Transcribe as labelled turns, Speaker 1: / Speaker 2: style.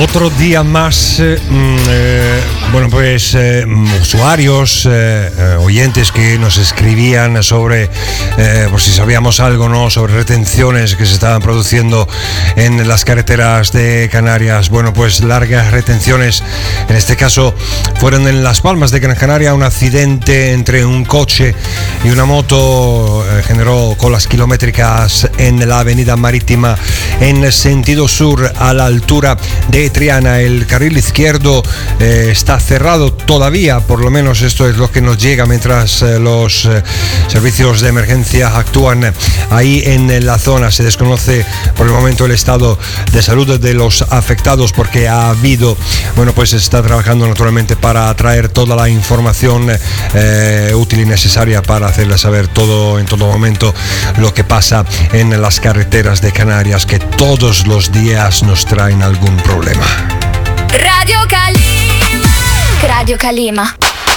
Speaker 1: Otro día más, usuarios, oyentes que nos escribían sobre, por si sabíamos algo, ¿no?, sobre retenciones que se estaban produciendo en las carreteras de Canarias. Bueno, pues largas retenciones, en este caso fueron en Las Palmas de Gran Canaria. Un accidente entre un coche y una moto generó colas kilométricas en la avenida marítima en sentido sur a la altura de Triana. El carril izquierdo está cerrado todavía, por lo menos esto es lo que nos llega mientras los servicios de emergencia actúan ahí en la zona. Se desconoce por el momento el estado de salud de los afectados, porque ha habido, se está trabajando naturalmente para traer toda la información útil y necesaria para hacerles saber todo en todo momento lo que pasa en las carreteras de Canarias, que todos los días nos traen algún problema.
Speaker 2: Radio Calima. Radio Calima.